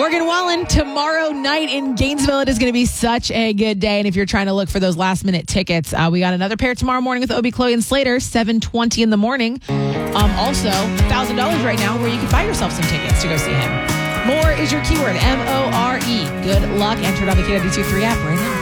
Morgan Wallen, tomorrow night in Gainesville, it is going to be such a good day. And if you're trying to look for those last-minute tickets, we got another pair tomorrow morning with Obie, Chloe, and Slater, 7:20 in the morning. Also, $1,000 right now where you can buy yourself some tickets to go see him. More is your keyword, MORE. Good luck. Enter it on the KW23 app right now.